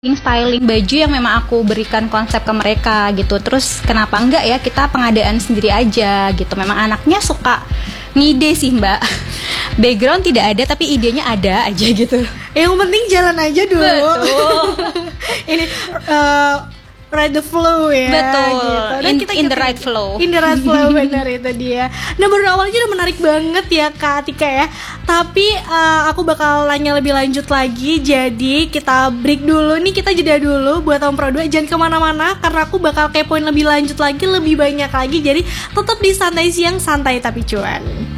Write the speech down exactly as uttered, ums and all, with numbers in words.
styling baju yang memang aku berikan konsep ke mereka gitu. Terus kenapa enggak ya kita pengadaan sendiri aja gitu. Memang anaknya suka ngide sih mbak. Background tidak ada tapi idenya ada aja gitu. Yang penting jalan aja dulu. Betul. Ini uh, ride the flow ya. Betul. Gitu. Dan In, kita in the kita- right flow. In the right flow benar itu dia. Nah baru awalnya udah menarik banget ya Kak Atika ya. Tapi uh, aku bakal nanya lebih lanjut lagi. Jadi kita break dulu nih, kita jeda dulu buat Om Pro dua. Jangan kemana-mana karena aku bakal kepoin lebih lanjut lagi, lebih banyak lagi. Jadi tetap di Santai Siang, santai tapi cuan.